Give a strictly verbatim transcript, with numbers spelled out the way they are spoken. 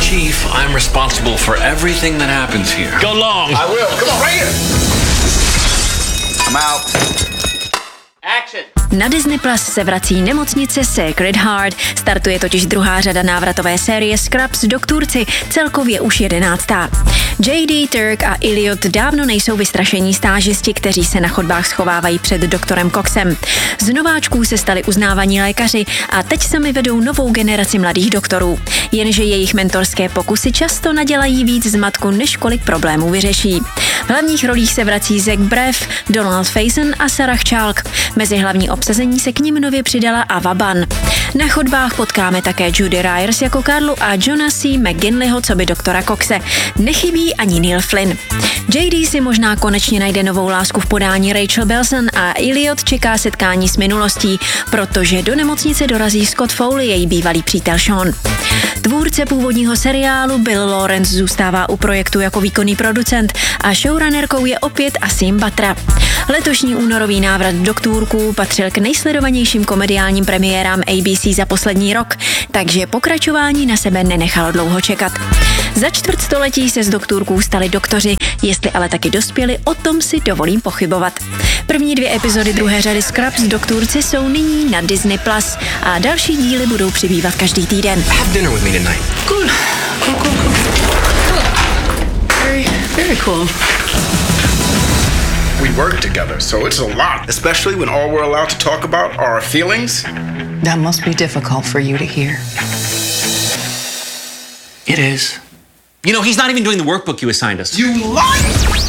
chief, I'm responsible for everything that happens here. Go long. I will. Come on, right here. I'm out. Action. Na Disney Plus se vrací Nemocnice Sacred Heart. Startuje totiž druhá řada návratové série Scrubs Doktorci, celkově už jedenáctá. J D, Turk a Elliot dávno nejsou vystrašení stážisti, kteří se na chodbách schovávají před doktorem Coxem. Z nováčků se stali uznávaní lékaři a teď sami vedou novou generaci mladých doktorů. Jenže jejich mentorské pokusy často nadělají víc zmatku, než kolik problémů vyřeší. V hlavních rolích se vrací Zach Braff, Donald Faison a Sarah Chalk. Mezi hlavní obsazení se k nim nově přidala Ava Bunn. Na chodbách potkáme také Judy Ryers jako Karlu a Johna C. McGinleyho coby doktora Coxe. Nechybí ani Neil Flynn. J D si možná konečně najde novou lásku v podání Rachel Bilson a Elliot čeká setkání s minulostí, protože do nemocnice dorazí Scott Foley, její bývalý přítel Sean. Tvůrce původního seriálu Bill Lawrence zůstává u projektu jako výkonný producent a showrunnerkou je opět Asim Batra. Letošní únorový návrat doktorků patřil k nejsledovanějším komediálním premiérám A B C za poslední rok, takže pokračování na sebe nenechalo dlouho čekat. Za čtvrtstoletí se z doktorků stali doktoři, jestli ale taky dospěli, o tom si dovolím pochybovat. První dvě epizody druhé řady Scrubs Doktorci jsou nyní na Disney Plus a další díly budou přibývat každý týden. Have dinner with me tonight. Cool. Cool, cool, cool. Very, very cool. We work together, so it's a lot, especially when all we're allowed to talk about are our feelings. That must be difficult for you to hear. It is. You know, he's not even doing the workbook you assigned us. You lied!